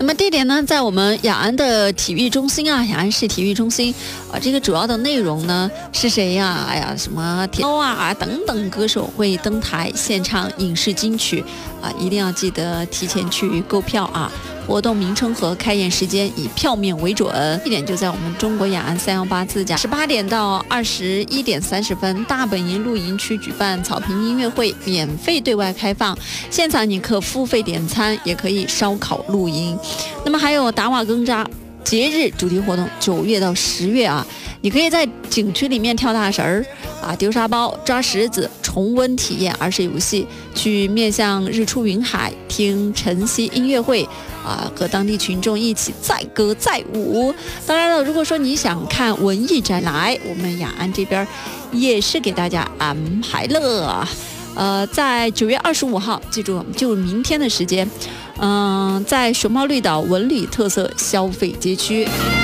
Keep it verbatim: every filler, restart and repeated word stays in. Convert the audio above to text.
那么地点呢，在我们雅安的体育中心啊，雅安市体育中心啊。这个主要的内容呢是谁呀？哎呀，什么田欧啊等等歌手会登台献唱影视金曲啊，一定要记得提前去购票啊。活动名称和开演时间以票面为准，地点就在我们中国雅安三幺八自驾，十八点到二十一点三十分，大本营露营区举办草坪音乐会，免费对外开放，现场你可付费点餐，也可以烧烤露营。那么还有达瓦更扎节日主题活动，九月到十月啊，你可以在景区里面跳大神儿啊、丢沙包、抓石子，重温体验儿时游戏，去面向日出云海，听晨曦音乐会啊，和当地群众一起载歌载舞。当然了，如果说你想看文艺展览，我们雅安这边也是给大家安排了。呃，在九月二十五号，记住，就明天的时间，嗯、呃，在熊猫绿岛文旅特色消费街区。